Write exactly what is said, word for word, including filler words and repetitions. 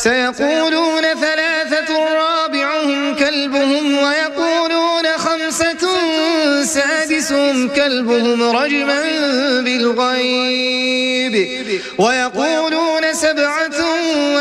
سيقولون ثلاثة رابعهم كلبهم ويقولون خمسة سادسهم كلبهم رجما بالغيب ويقولون سبعة